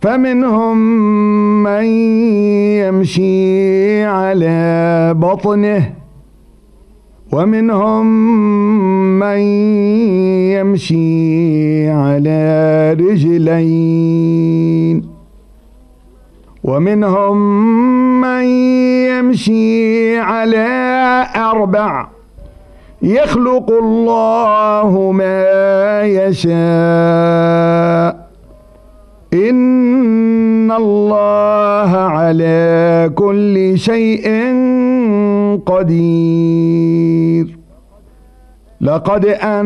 فمنهم من يمشي على بطنه ومنهم من يمشي على رجلين ومنهم من يمشي على 4 يخلق الله ما يشاء إن الله على كل شيء قدير. لقد